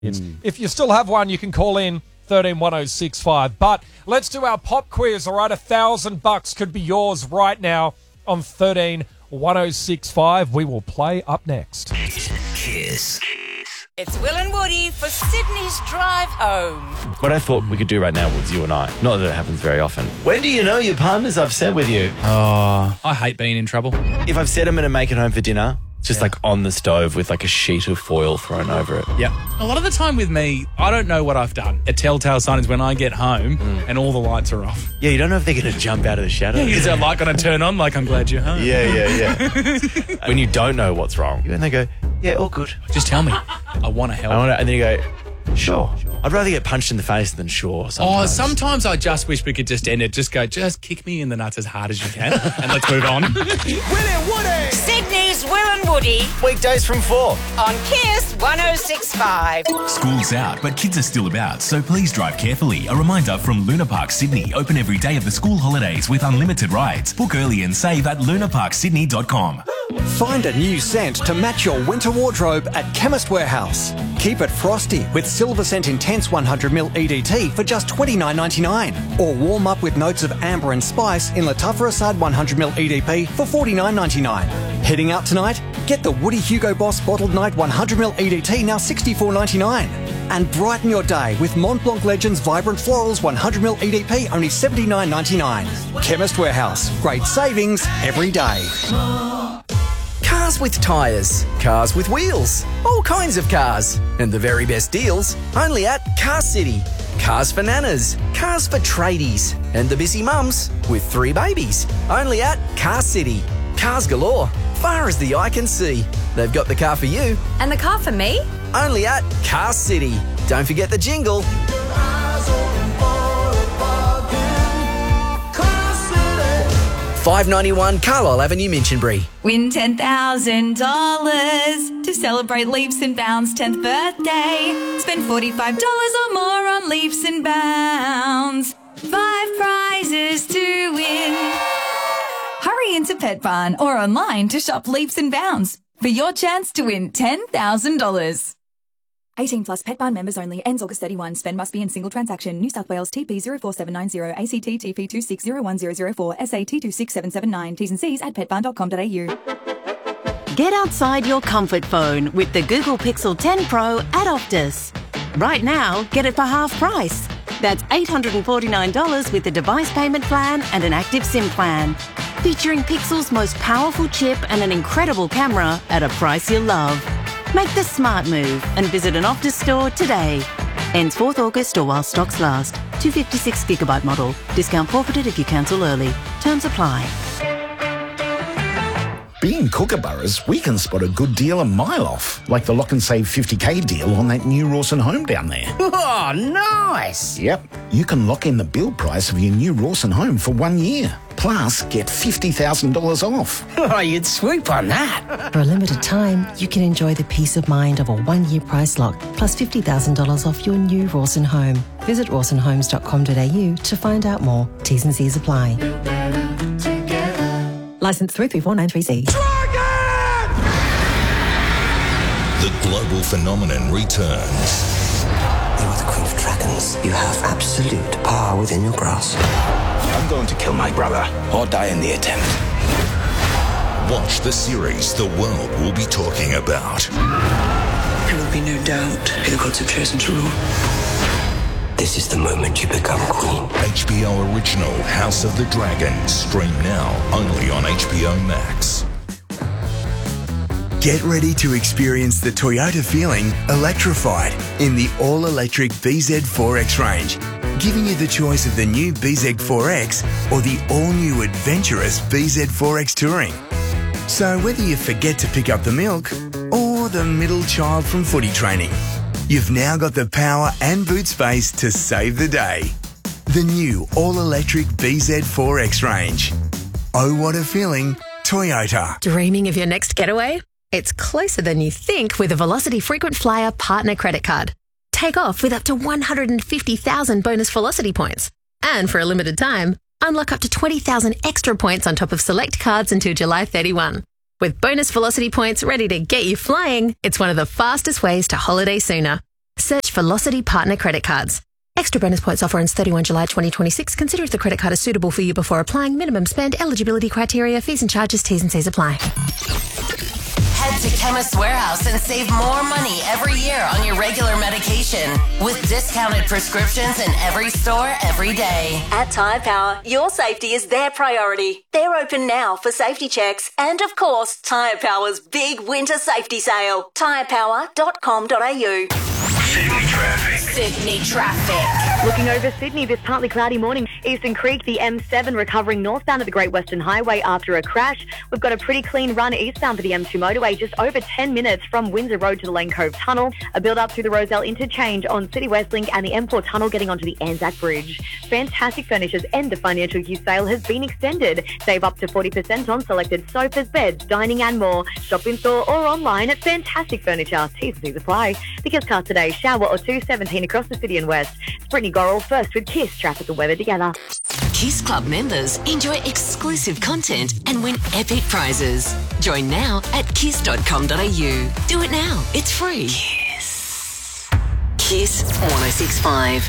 If you still have one, you can call in 131065. But let's do our pop quiz, all right? $1,000 could be yours right now on 131065. We will play up next. Kiss. It's Will and Woody for Sydney's Drive Home. What I thought we could do right now was you and I. Not that it happens very often. When do you know your partner's upset with you? Oh, I hate being in trouble. If I've said I'm going to make it home for dinner, it's just like on the stove with like a sheet of foil thrown over it. Yep. A lot of the time with me, I don't know what I've done. A telltale sign is when I get home and all the lights are off. Yeah, you don't know if they're going to jump out of the shadow. Yeah, is that light going to turn on like I'm glad you're home? Yeah. When you don't know what's wrong. And they go, yeah, all good. Just tell me. I want to help. And then you go, sure. I'd rather get punched in the face than sure sometimes. Oh, sometimes I just wish we could just end it. Just kick me in the nuts as hard as you can and let's move on. Will and Woody. Sydney's Will and Woody Weekdays from 4. on Kiss 1065. School's out, but kids are still about, so please drive carefully. A reminder from Luna Park Sydney, open every day of the school holidays with unlimited rides. Book early and save at lunaparksydney.com. Find a new scent to match your winter wardrobe at Chemist Warehouse. Keep it frosty with Silver Scent Intense 100ml EDT for just $29.99. Or warm up with notes of amber and spice in Lattafa Assad 100ml EDP for $49.99. Heading out tonight? Get the Woody Hugo Boss Bottled Night 100ml EDT now $64.99. And brighten your day with Mont Blanc Legends Vibrant Florals 100ml EDP only $79.99. Chemist Warehouse. Great savings every day. Cars with tyres, cars with wheels, all kinds of cars, and the very best deals only at Car City. Cars for nanas, cars for tradies, and the busy mums with 3 babies. Only at Car City. Cars galore, far as the eye can see. They've got the car for you. And the car for me? Only at Car City. Don't forget the jingle. $591 Carlisle Avenue, Minchinbury. Win $10,000 to celebrate Leaps and Bounds' 10th birthday. Spend $45 or more on Leaps and Bounds. 5 prizes to win. Hurry into Pet Barn or online to shop Leaps and Bounds for your chance to win $10,000. 18 plus Pet Barn members only. Ends August 31. Spend must be in single transaction. New South Wales TP 04790 ACT TP 260104 SAT 26779. T's and C's at petbarn.com.au. Get outside your comfort phone with the Google Pixel 10 Pro at Optus. Right now, get it for half price. That's $849 with the device payment plan and an active SIM plan. Featuring Pixel's most powerful chip and an incredible camera at a price you'll love. Make the smart move and visit an Optus store today. Ends 4th August or while stocks last. 256GB model. Discount forfeited if you cancel early. Terms apply. Being Kookaburras, we can spot a good deal a mile off, like the Lock and Save 50k deal on that new Rawson home down there. Oh, nice. Yep, you can lock in the build price of your new Rawson home for 1 year. Plus, get $50,000 off. Oh, you'd swoop on that. For a limited time, you can enjoy the peace of mind of a 1-year price lock, plus $50,000 off your new Rawson home. Visit rawsonhomes.com.au to find out more. T's and C's apply. Licence 33493C. The global phenomenon returns. You are the Queen of Dragons. You have absolute power within your grasp. I'm going to kill my brother or die in the attempt. Watch the series the world will be talking about. There will be no doubt who the gods have chosen to rule. This is the moment you become queen. HBO original House of the Dragon. Stream now only on HBO Max. Get ready to experience the Toyota feeling electrified in the all-electric BZ4X range, giving you the choice of the new BZ4X or the all-new adventurous BZ4X Touring. So whether you forget to pick up the milk or the middle child from footy training, you've now got the power and boot space to save the day. The new all-electric BZ4X range. Oh, what a feeling, Toyota. Dreaming of your next getaway? It's closer than you think with a Velocity Frequent Flyer Partner Credit Card. Take off with up to 150,000 bonus Velocity points. And for a limited time, unlock up to 20,000 extra points on top of select cards until July 31. With bonus Velocity points ready to get you flying, it's one of the fastest ways to holiday sooner. Search Velocity Partner Credit Cards. Extra bonus points offer ends 31 July 2026. Consider if the credit card is suitable for you before applying. Minimum spend, eligibility criteria, fees and charges, T's and C's apply. Head to Chemist Warehouse and save more money every year on your regular medication with discounted prescriptions in every store every day. At Tyre Power, your safety is their priority. They're open now for safety checks and, of course, Tyre Power's big winter safety sale. tyrepower.com.au. Sydney traffic. Looking over Sydney this partly cloudy morning. Eastern Creek, the M7 recovering northbound of the Great Western Highway after a crash. We've got a pretty clean run eastbound for the M2 motorway, just over 10 minutes from Windsor Road to the Lane Cove Tunnel. A build-up through the Roselle Interchange on City West Link and the M4 Tunnel getting onto the Anzac Bridge. Fantastic Furniture's end of financial year sale has been extended. Save up to 40% on selected sofas, beds, dining and more. Shop in store or online at Fantastic Furniture. T's and C's apply. Because car today, shower or 217 across the city and west. It's Brittany Gorrell first with Kiss Traffic and Weather together. Kiss Club members enjoy exclusive content and win epic prizes. Join now at kiss.com.au. Do it now. It's free. Kiss. Kiss 106.5.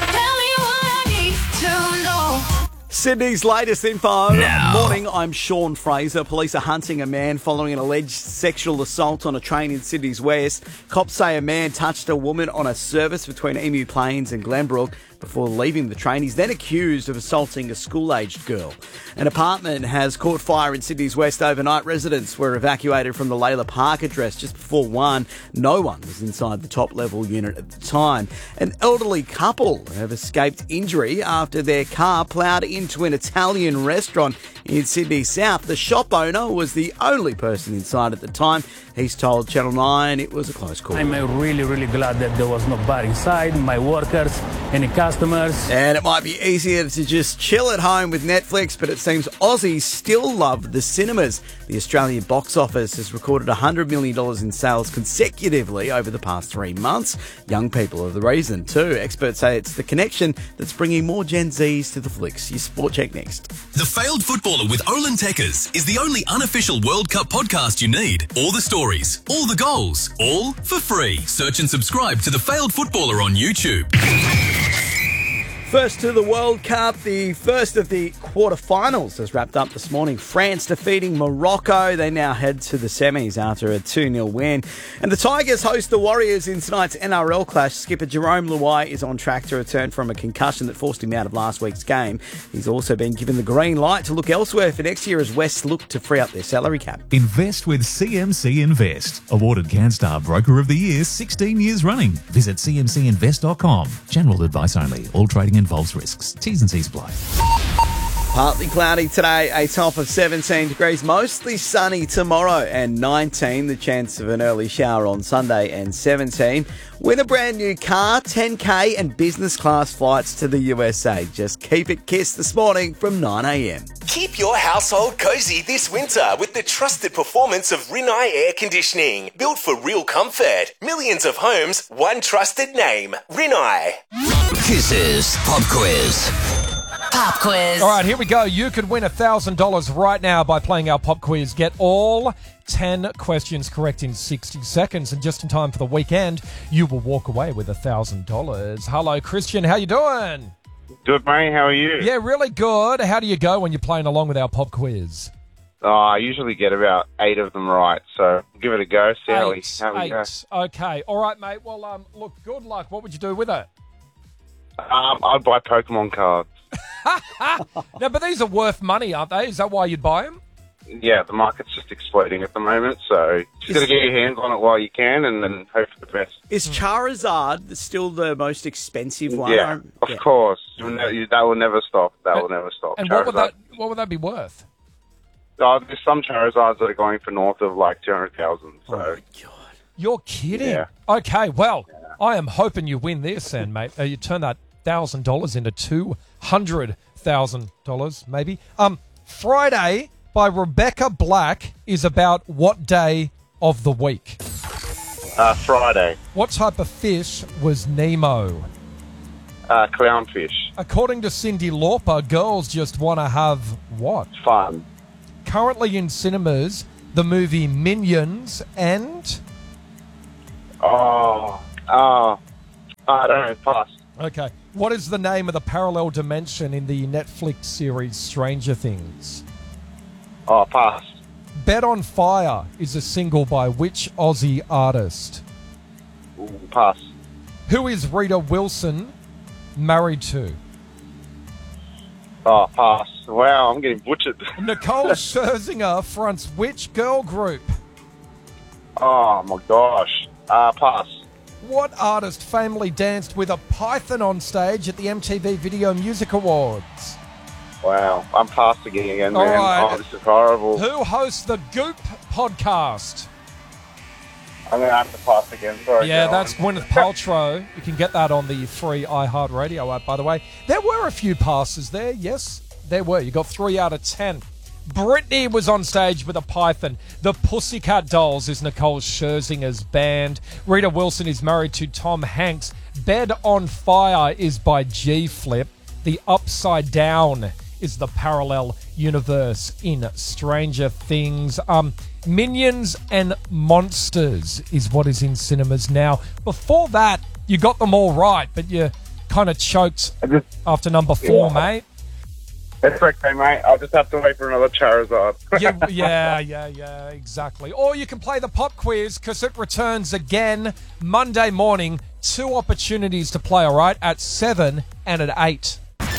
Sydney's latest info. Now. Morning, I'm Sean Fraser. Police are hunting a man following an alleged sexual assault on a train in Sydney's West. Cops say a man touched a woman on a service between Emu Plains and Glenbrook before leaving the train. He's then accused of assaulting a school-aged girl. An apartment has caught fire in Sydney's West overnight. Residents were evacuated from the Layla Park address just before 1. No one was inside the top-level unit at the time. An elderly couple have escaped injury after their car ploughed into an Italian restaurant in Sydney South. The shop owner was the only person inside at the time. He's told Channel 9 it was a close call. I'm really glad that there was nobody inside, my workers, any customers. And it might be easier to just chill at home with Netflix, but it seems Aussies still love the cinemas. The Australian box office has recorded $100 million in sales consecutively over the past 3 months. Young people are the reason too. Experts say it's the connection that's bringing more Gen Zs to the flicks. Your Sport Check next. The Failed Footballer with Olin Tekkers is the only unofficial World Cup podcast you need. All the stories, all the goals, all for free. Search and subscribe to The Failed Footballer on YouTube. First to the World Cup, the first of the quarterfinals has wrapped up this morning. France defeating Morocco. They now head to the semis after a 2-0 win. And the Tigers host the Warriors in tonight's NRL clash. Skipper Jerome Luai is on track to return from a concussion that forced him out of last week's game. He's also been given the green light to look elsewhere for next year as West look to free up their salary cap. Invest with CMC Invest. Awarded CanStar Broker of the Year 16 years running. Visit cmcinvest.com. General advice only. All trading involves risks. T's and C's apply. Partly cloudy today, a top of 17 degrees, mostly sunny tomorrow and 19, the chance of an early shower on Sunday and 17. Win a brand new car, 10K and business class flights to the USA. Just keep it Kiss this morning from 9am. Keep your household cozy this winter with the trusted performance of Rinnai Air Conditioning. Built for real comfort. Millions of homes, one trusted name. Rinnai. Kisses Pop Quiz. Pop quiz. All right, here we go. You could win $1,000 right now by playing our pop quiz. Get all 10 questions correct in 60 seconds, and just in time for the weekend, you will walk away with $1,000. Hello, Christian. How you doing? Good, mate. How are you? Yeah, really good. How do you go when you're playing along with our pop quiz? I usually get about 8 of them right, so give it a go. See how we go. Okay. All right, mate. Well, look, good luck. What would you do with it? I'd buy Pokemon cards. No, but these are worth money, aren't they? Is that why you'd buy them? Yeah, the market's just exploding at the moment, so just got to get your hands on it while you can and then hope for the best. Is Charizard still the most expensive one? Yeah, of course. That will never stop. That will never stop. And what would that be worth? There's some Charizards that are going for north of like 200,000. So. Oh, my God. You're kidding. Yeah. Okay, well, I am hoping you win this, then, mate. You turn that $1,000 into $200,000, maybe. Friday by Rebecca Black is about what day of the week? Friday. What type of fish was Nemo? Clownfish. According to Cyndi Lauper, girls just want to have what? Fun. Currently in cinemas, the movie Minions and... I don't know. Pass. Okay. What is the name of the parallel dimension in the Netflix series Stranger Things? Oh, pass. Bet on Fire is a single by which Aussie artist? Ooh, pass. Who is Rita Wilson married to? Oh, pass. Wow, I'm getting butchered. Nicole Scherzinger fronts which girl group? Oh, my gosh. Pass. What artist famously danced with a python on stage at the MTV Video Music Awards? Wow, I'm passing again, man. All right. Oh, this is horrible. Who hosts the Goop podcast? I'm going to have to pass again. Sorry. Yeah, Dylan. that's Gwyneth Paltrow. You can get that on the free iHeartRadio app, by the way. There were a few passes there. Yes, there were. You got 3 out of 10. Britney was on stage with a python. The Pussycat Dolls is Nicole Scherzinger's band. Rita Wilson is married to Tom Hanks. Bed on Fire is by G-Flip. The Upside Down is the parallel universe in Stranger Things. Minions and Monsters is what is in cinemas now. Before that, you got them all right, but you kind of choked after number 4, mate. It's okay, mate. I'll just have to wait for another Charizard. Yeah, exactly. Or you can play the pop quiz because it returns again Monday morning. 2 opportunities to play, all right, at 7 and at 8.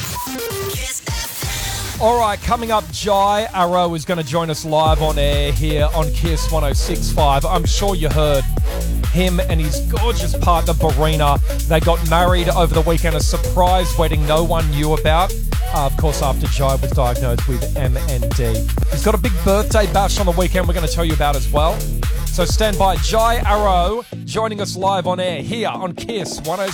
All right, coming up, Jai Arrow is going to join us live on air here on Kiss 106.5. I'm sure you heard him and his gorgeous partner, Barina. They got married over the weekend, a surprise wedding no one knew about. Of course, after Jai was diagnosed with MND. He's got a big birthday bash on the weekend we're going to tell you about as well. So stand by. Jai Arrow joining us live on air here on Kiss 106.5.